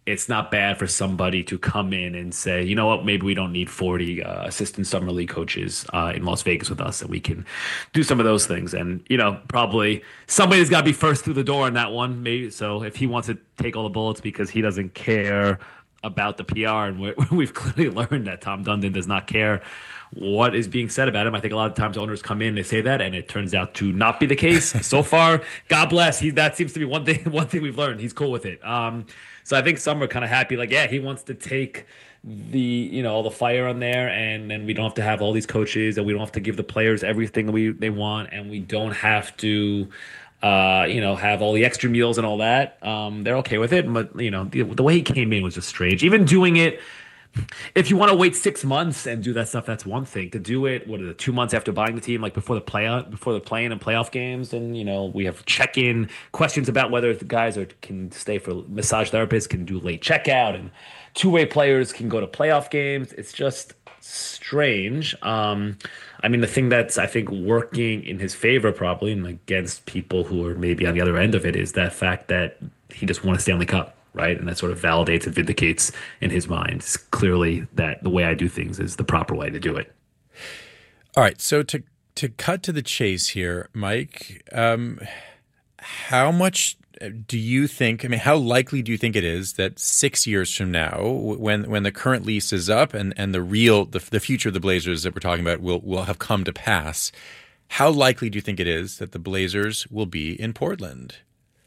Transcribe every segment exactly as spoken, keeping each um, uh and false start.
it's not bad for somebody to come in and say, you know what, maybe we don't need forty uh, assistant summer league coaches uh, in Las Vegas with us, and we can do some of those things. And, you know, probably somebody's got to be first through the door on that one. Maybe so if he wants to take all the bullets because he doesn't care about the P R, and we we've clearly learned that Tom Dundon does not care what is being said about him. I think a lot of times owners come in, they say that, and it turns out to not be the case. So far, God bless. He that seems to be one thing one thing we've learned. He's cool with it. Um, so I think some are kind of happy, like, yeah, he wants to take the you know all the fire on there, and then we don't have to have all these coaches, and we don't have to give the players everything we they want, and we don't have to uh, you know, have all the extra meals and all that. Um, they're okay with it, but you know, the, the way he came in was just strange. Even doing it, if you want to wait six months and do that stuff, that's one thing. To do it, what is it, two months after buying the team, like before the playout, before the play-in and playoff games, and you know we have check-in questions about whether the guys are can stay for massage therapists, can do late checkout, and two-way players can go to playoff games. It's just strange. Um, I mean, the thing that's I think working in his favor probably, and against people who are maybe on the other end of it, is that fact that he just won a Stanley Cup. Right. And that sort of validates and vindicates in his mind it's clearly that the way I do things is the proper way to do it. All right. So to to cut to the chase here, Mike, um, how much do you think, I mean, how likely do you think it is that six years from now, when when the current lease is up and, and the real, the, the future of the Blazers that we're talking about will, will have come to pass, how likely do you think it is that the Blazers will be in Portland?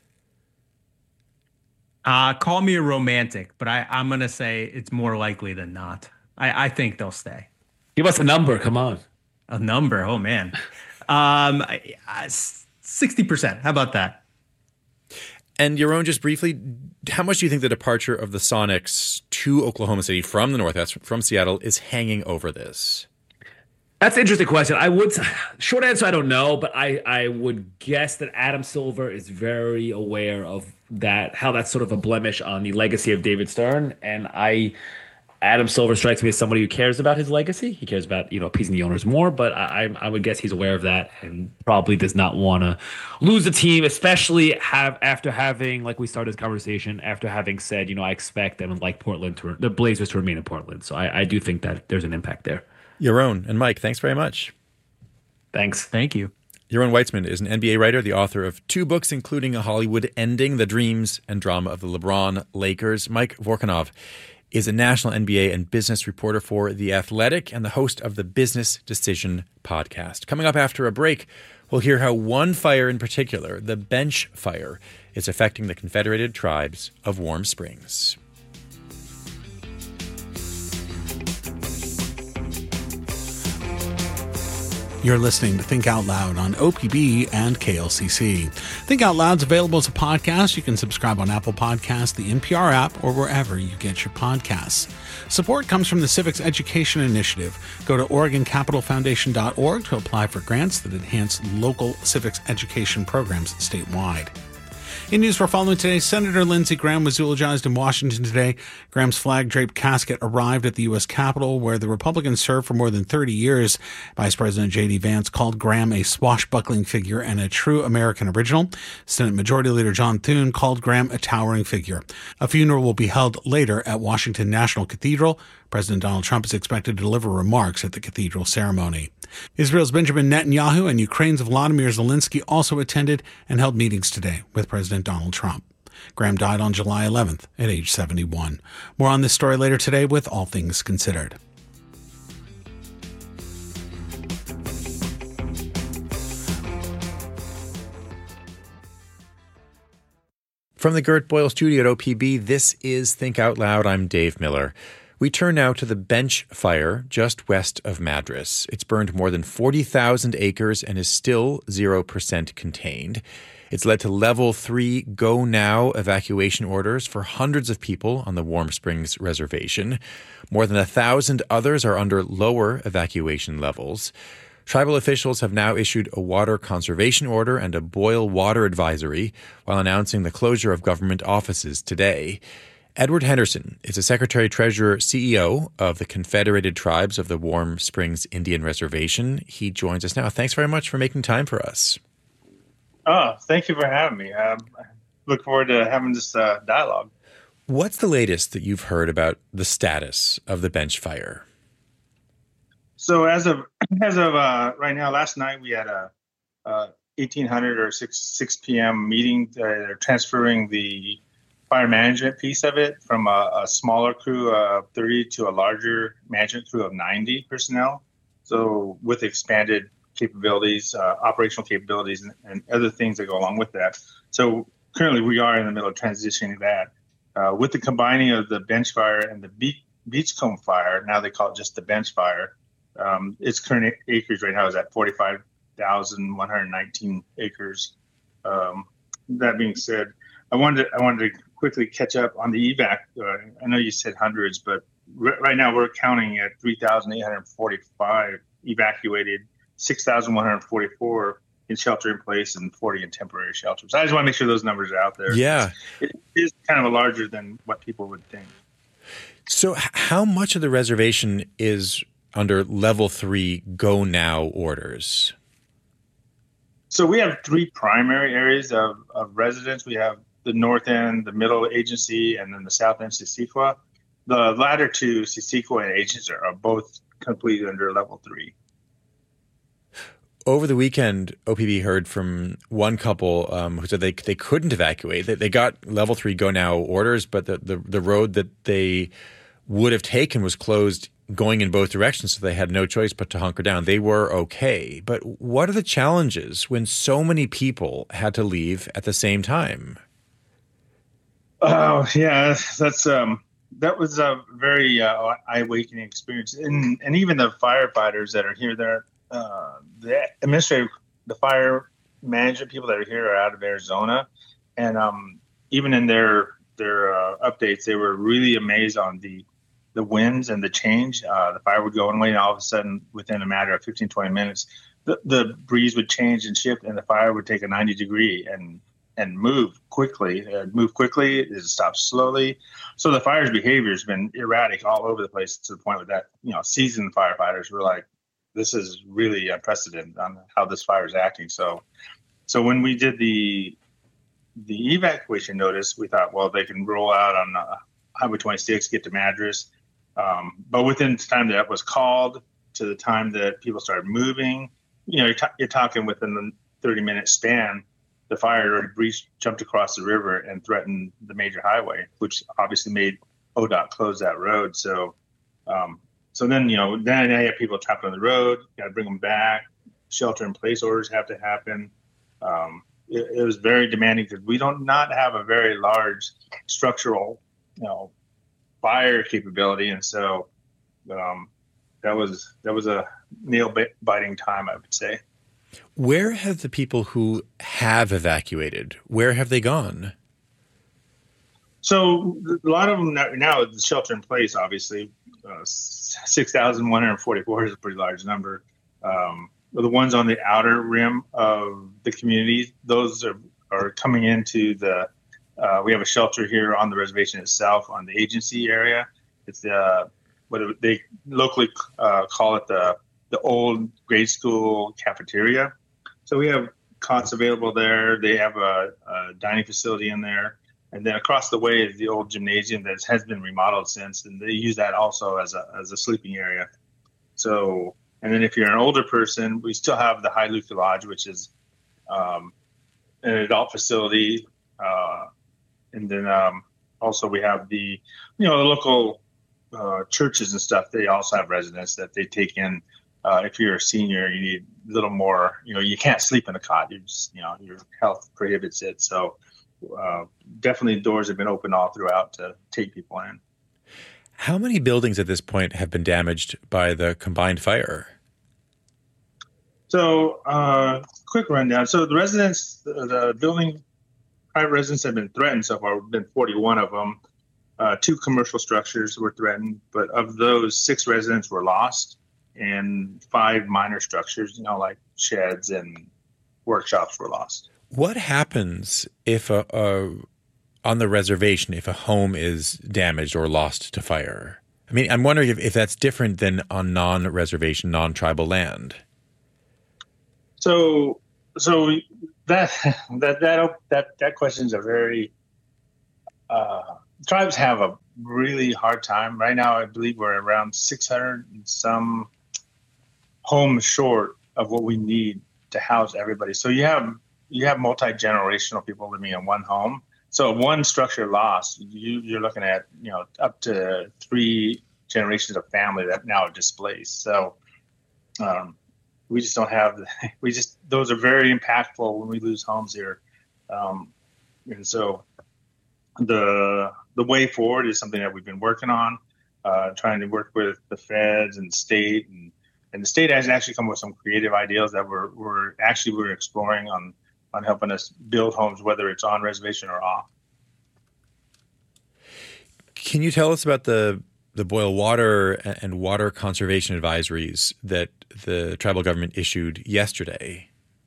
Uh, call me a romantic, but I, I'm going to say it's more likely than not. I, I think they'll stay. Give us a number. Come on. A number. Oh, man. Um, I- I- sixty percent. How about that? And Yaron, just briefly, how much do you think the departure of the Sonics to Oklahoma City from the Northwest, from Seattle, is hanging over this? That's an interesting question. I would, short answer, I don't know, but I, I would guess that Adam Silver is very aware of that, how that's sort of a blemish on the legacy of David Stern. And I, Adam Silver strikes me as somebody who cares about his legacy. He cares about, you know, appeasing the owners more, but I, I would guess he's aware of that and probably does not want to lose the team, especially have after having, like we started this conversation, after having said, you know, I expect them like Portland to, the Blazers to remain in Portland. So I, I do think that there's an impact there. Yaron and Mike, thanks very much. Thanks. Thank you. Yaron Weitzman is an N B A writer, the author of two books, including A Hollywood Ending, The Dreams and Drama of the LeBron Lakers. Mike Vorkunov is a national N B A and business reporter for The Athletic and the host of the Business Decision podcast. Coming up after a break, we'll hear how one fire in particular, the Bench Fire, is affecting the Confederated Tribes of Warm Springs. You're listening to Think Out Loud on O P B and K L C C. Think Out Loud's available as a podcast. You can subscribe on Apple Podcasts, the N P R app, or wherever you get your podcasts. Support comes from the Civics Education Initiative. Go to Oregon Capital Foundation dot org to apply for grants that enhance local civics education programs statewide. In news we're following today, Senator Lindsey Graham was eulogized in Washington today. Graham's flag-draped casket arrived at the U S Capitol, where the Republicans served for more than thirty years. Vice President J D. Vance called Graham a swashbuckling figure and a true American original. Senate Majority Leader John Thune called Graham a towering figure. A funeral will be held later at Washington National Cathedral. President Donald Trump is expected to deliver remarks at the cathedral ceremony. Israel's Benjamin Netanyahu and Ukraine's Volodymyr Zelensky also attended and held meetings today with President Donald Trump. Graham died on July eleventh at age seventy-one. More on this story later today with All Things Considered. From the Gert Boyle studio at O P B, this is Think Out Loud. I'm Dave Miller. We turn now to the Bench Fire just west of Madras. It's burned more than forty thousand acres and is still zero percent contained. It's led to level three go now evacuation orders for hundreds of people on the Warm Springs Reservation. More than a thousand others are under lower evacuation levels. Tribal officials have now issued a water conservation order and a boil water advisory while announcing the closure of government offices today. Edward Henderson is a Secretary-Treasurer C E O of the Confederated Tribes of the Warm Springs Indian Reservation. He joins us now. Thanks very much for making time for us. Oh, thank you for having me. Um, I look forward to having this uh, dialogue. What's the latest that you've heard about the status of the bench fire? So as of as of uh, right now, last night we had a, a eighteen hundred or six six p.m. meeting. Uh, they're transferring the fire management piece of it from a, a smaller crew of thirty to a larger management crew of ninety personnel. So with expanded capabilities, uh, operational capabilities, and, and other things that go along with that. So currently we are in the middle of transitioning that. Uh, with the combining of the bench fire and the beach, beachcomb fire, now they call it just the bench fire. Um, its current acres right now is at forty-five thousand one hundred nineteen acres. Um, that being said, I wanted to, I wanted to quickly catch up on the E V A C. Uh, I know you said hundreds, but r- right now we're counting at three thousand eight hundred forty-five evacuated, six thousand one hundred forty-four in shelter in place, and forty in temporary shelters. I just want to make sure those numbers are out there. Yeah. It is kind of a larger than what people would think. So h- how much of the reservation is under level three go now orders? So we have three primary areas of, of residence. We have the north end, the middle agency, and then the south end, Sequoia. The latter two, Sequoia and agency, are both completely under level three. Over the weekend, O P B heard from one couple um, who said they they couldn't evacuate. They, they got level three go now orders, but the, the, the road that they would have taken was closed going in both directions, so they had no choice but to hunker down. They were okay. But what are the challenges when so many people had to leave at the same time? Oh, yeah, that's um, that was a very uh, eye-awakening experience. And and even the firefighters that are here, they're uh, the administrative, the fire management people that are here are out of Arizona, and um, even in their their uh, updates, they were really amazed on the the winds and the change. Uh, the fire would go one way, and all of a sudden, within a matter of fifteen, twenty minutes, the, the breeze would change and shift, and the fire would take a ninety degree and and move quickly. Uh, move quickly, it stops slowly. So the fire's behavior has been erratic all over the place to the point where that, you know, seasoned firefighters were like, this is really unprecedented on how this fire is acting. So, so when we did the the evacuation notice, we thought, well, they can roll out on uh, Highway twenty-six, get to Madras. Um, but within the time that was called to the time that people started moving, you know, you're, t- you're talking within the thirty minute span, the fire already breached, jumped across the river and threatened the major highway, which obviously made O D O T close that road. So, um, so then, you know, then you have people trapped on the road, got to bring them back. Shelter in place orders have to happen. Um, it, it was very demanding because we don't not have a very large structural, you know, fire capability, and so um, that was that was a nail biting time, I would say. Where have the people who have evacuated, where have they gone? So a lot of them now, the shelter in place, obviously, uh, six thousand one hundred forty-four is a pretty large number. Um, the ones on the outer rim of the community, those are, are coming into the, uh, we have a shelter here on the reservation itself on the agency area. It's the, uh, what they locally uh, call it the, the old grade school cafeteria. So we have cots available there. They have a, a dining facility in there. And then across the way is the old gymnasium that has been remodeled since, and they use that also as a as a sleeping area. So, and then if you're an older person, we still have the Hailuki Lodge, which is um, an adult facility. Uh, and then um, also we have the, you know, the local uh, churches and stuff. They also have residents that they take in. Uh, if you're a senior, you need a little more, you know, you can't sleep in a cot. You just, you know, your health prohibits it. So uh, definitely doors have been open all throughout to take people in. How many buildings at this point have been damaged by the combined fire? So uh, quick rundown. So the residents, the, the building, private residents have been threatened so far. Been forty-one of them. Uh, two commercial structures were threatened, but of those, six residents were lost. And five minor structures, you know, like sheds and workshops were lost. What happens if a, a on the reservation if a home is damaged or lost to fire? I mean, I'm wondering if, if that's different than on non-reservation, non-tribal land. So, so that that that that that question is a very uh, tribes have a really hard time right now. I believe we're around six hundred and some homes short of what we need to house everybody. So you have you have multi-generational people living in one home. So one structure lost, you, you're looking at you know up to three generations of family that now are displaced. So um, we just don't have. We just those are very impactful when we lose homes here, um, and so the the way forward is something that we've been working on, uh, trying to work with the feds and the state, and, and the state has actually come with some creative ideas that we're we're actually we're exploring on on helping us build homes, whether it's on reservation or off. Can you tell us about the the boil water and water conservation advisories that the tribal government issued yesterday?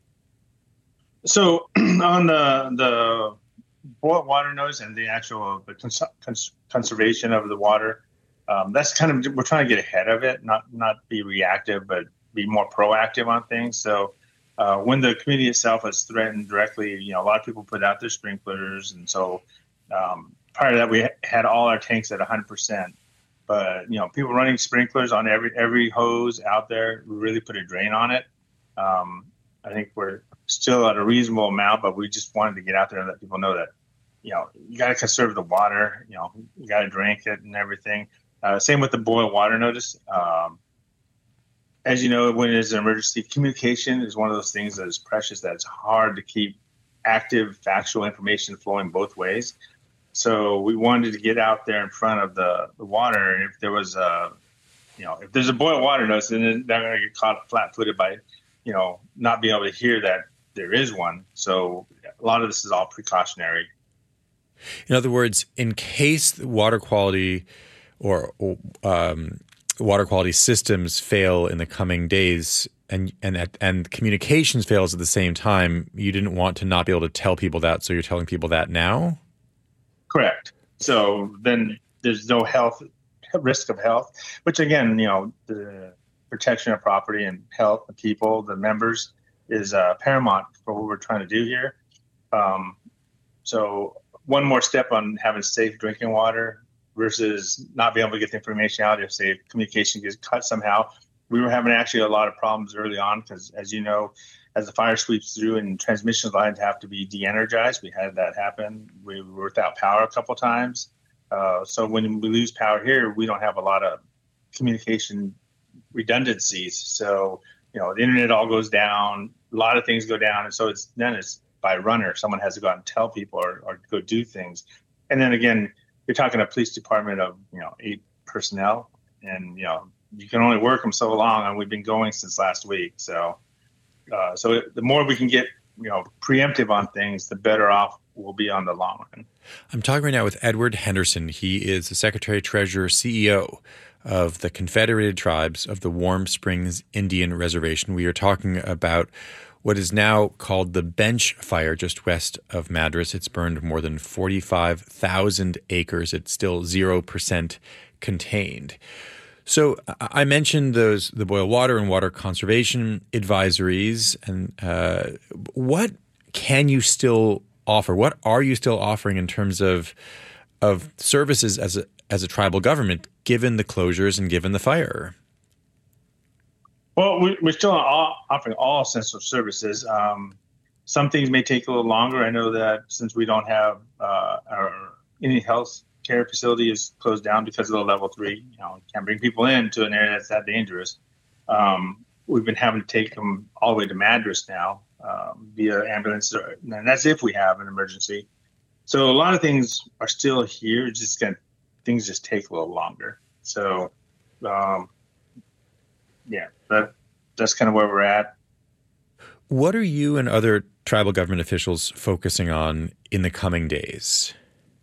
So on the the boil water notice and the actual the cons- cons- conservation of the water, um, that's kind of we're trying to get ahead of it, not not be reactive, but be more proactive on things. So uh, when the community itself is threatened directly, you know, a lot of people put out their sprinklers, and so um, prior to that, we had all our tanks at one hundred percent. But you know, people running sprinklers on every every hose out there really put a drain on it. Um, I think we're still at a reasonable amount, but we just wanted to get out there and let people know that, you know, you got to conserve the water. You know, you got to drink it and everything. Uh, same with the boil water notice. Um, as you know, when there's an emergency, communication is one of those things that is precious. That it's hard to keep active, factual information flowing both ways. So we wanted to get out there in front of the, the water. And if there was a, you know, if there's a boil water notice, then they're going to get caught flat-footed by, you know, not being able to hear that there is one. So a lot of this is all precautionary. In other words, in case the water quality or um, water quality systems fail in the coming days, and and and communications fails at the same time, you didn't want to not be able to tell people that, so you're telling people that now? Correct. So then there's no health risk of health, which again, you know, the protection of property and health of people, the members, is uh, paramount for what we're trying to do here. Um, so one more step on having safe drinking water versus not being able to get the information out if, say, communication gets cut somehow. We were having actually a lot of problems early on because, as you know, as the fire sweeps through and transmission lines have to be de-energized, we had that happen. We were without power a couple times. Uh, so when we lose power here, we don't have a lot of communication redundancies. So, you know, the internet all goes down, a lot of things go down. And so it's then it's by runner. Someone has to go out and tell people or, or go do things. And then again, you're talking a police department of, you know, eight personnel, and, you know, you can only work them so long, and we've been going since last week. So, uh, so the more we can get, you know, preemptive on things, the better off we'll be on the long run. I'm talking right now with Edward Henderson. He is the Secretary Treasurer, C E O of the Confederated Tribes of the Warm Springs Indian Reservation. We are talking about what is now called the Bench Fire just west of Madras. It's burned more than forty-five thousand acres. It's still zero percent contained. So I mentioned those the boil water and water conservation advisories. And uh, what can you still offer? What are you still offering in terms of of services as a as a tribal government, given the closures and given the fire? Well, we, we're still all, offering all essential services. Um, some things may take a little longer. I know that since we don't have uh, our any health care facility is closed down because of the level three, you know, can't bring people in to an area that's that dangerous. Um, we've been having to take them all the way to Madras now um, via ambulance, and that's if we have an emergency. So a lot of things are still here. It's just gonna things just take a little longer. So, um, yeah, that that's kind of where we're at. What are you and other tribal government officials focusing on in the coming days?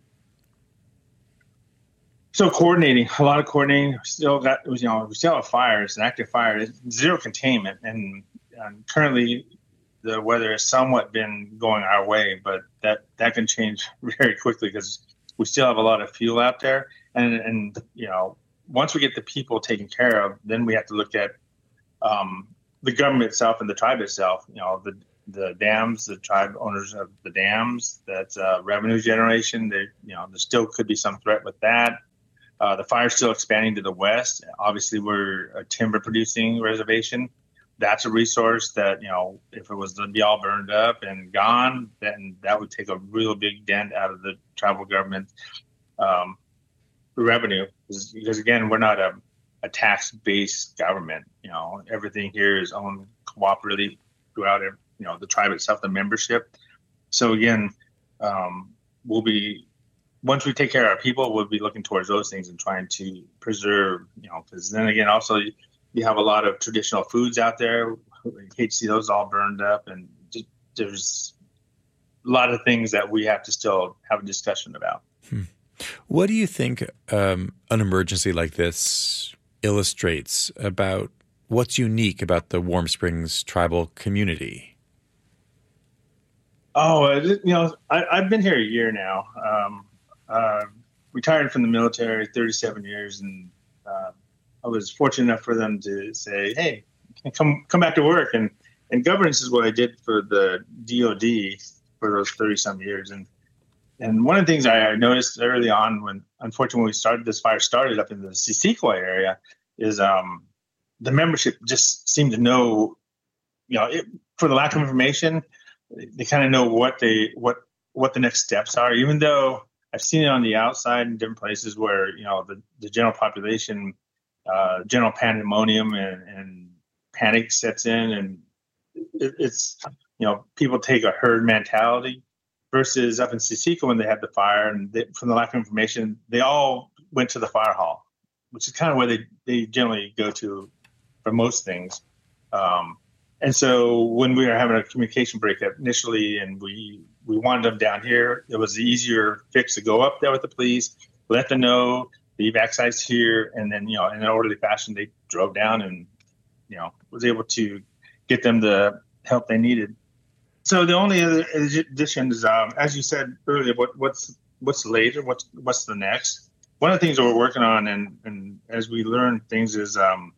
So coordinating, a lot of coordinating. Still got, you know, we still have fires, an active fire, it's zero containment, and, and currently the weather has somewhat been going our way, but that, that can change very quickly because we still have a lot of fuel out there. And, and you know, once we get the people taken care of, then we have to look at um, the government itself and the tribe itself. You know, the the dams, the tribe owners of the dams. That's uh, revenue generation. There, you know, there still could be some threat with that. Uh, the fire's still expanding to the west. Obviously, we're a timber producing reservation. That's a resource that, you know, if it was to be all burned up and gone, then that would take a real big dent out of the tribal government um, revenue. Because, because again, we're not a, a tax-based government. You know, everything here is owned cooperatively throughout it. You know, the tribe itself, the membership. So again, um, we'll be, once we take care of our people, we'll be looking towards those things and trying to preserve, you know, because then again, also you, you have a lot of traditional foods out there. You hate to see those all burned up, and just, there's a lot of things that we have to still have a discussion about. Hmm. What do you think um, an emergency like this illustrates about what's unique about the Warm Springs tribal community? Oh, you know, I, I've been here a year now. Um, uh, retired from the military, thirty-seven years, and uh, I was fortunate enough for them to say, "Hey, come come back to work." And and governance is what I did for the D O D for those thirty-some years. And and one of the things I noticed early on, when unfortunately we started this fire started up in the Sequoia area, is um, the membership just seemed to know, you know, it, for the lack of information, they kind of know what they what what the next steps are. Even though I've seen it on the outside in different places where, you know, the, the general population, uh, general pandemonium and, and panic sets in, and it, it's, you know, people take a herd mentality. Versus up in Sequoia when they had the fire, and they, from the lack of information, they all went to the fire hall, which is kind of where they, they generally go to for most things. Um, and so when we were having a communication breakup initially, and we we wanted them down here, it was the easier fix to go up there with the police, let them know the evac site's here, and then, you know, in an orderly fashion, they drove down and, you know, was able to get them the help they needed. So the only other addition is, um, as you said earlier, what, what's what's later, what's what's the next? One of the things that we're working on, and, and as we learn things, is um,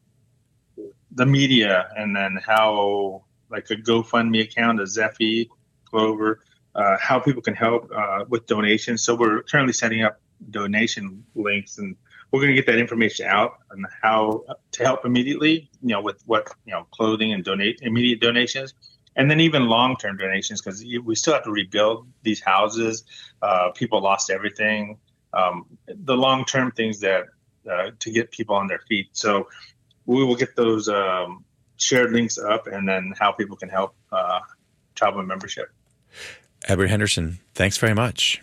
the media, and then how, like a GoFundMe account, a Zephy, Clover, uh, how people can help uh, with donations. So we're currently setting up donation links, and we're going to get that information out on how to help immediately, you know, with what, you know, clothing and donate immediate donations. And then even long-term donations, because we still have to rebuild these houses. Uh, people lost everything. Um, the long-term things that uh, to get people on their feet. So we will get those um, shared links up, and then how people can help uh, tribal membership. Edward Henderson, thanks very much.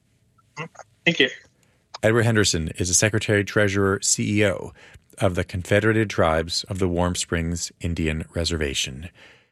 Thank you. Edward Henderson is the Secretary-Treasurer, C E O of the Confederated Tribes of the Warm Springs Indian Reservation.